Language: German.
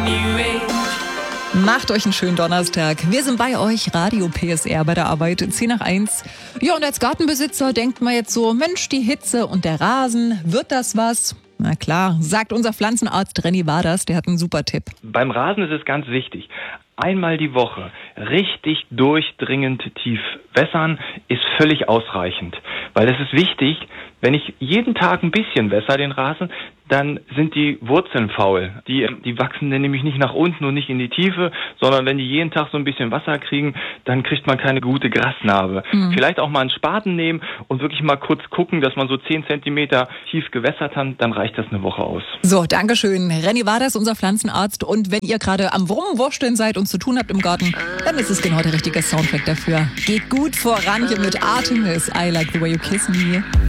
Macht euch einen schönen Donnerstag. Wir sind bei euch, Radio PSR bei der Arbeit, 10 nach 1. Ja, und als Gartenbesitzer denkt man jetzt so, Mensch, die Hitze und der Rasen, wird das was? Na klar, sagt unser Pflanzenarzt Renny Waders, der hat einen super Tipp. Beim Rasen ist es ganz wichtig. Einmal die Woche richtig durchdringend tief wässern ist völlig ausreichend. Weil es ist wichtig, wenn ich jeden Tag ein bisschen wässer den Rasen, dann sind die Wurzeln faul. Die wachsen dann nämlich nicht nach unten und nicht in die Tiefe, sondern wenn die jeden Tag so ein bisschen Wasser kriegen, dann kriegt man keine gute Grasnarbe. Vielleicht auch mal einen Spaten nehmen und wirklich mal kurz gucken, dass man so 10 Zentimeter tief gewässert hat, dann reicht das eine Woche aus. So, Dankeschön. Renny Waders, unser Pflanzenarzt. Und wenn ihr gerade am Wurmwursteln seid und zu tun habt im Garten, dann ist es genau der richtige Soundtrack dafür. Geht gut voran hier mit Artemis, I Like the Way You Kiss Me.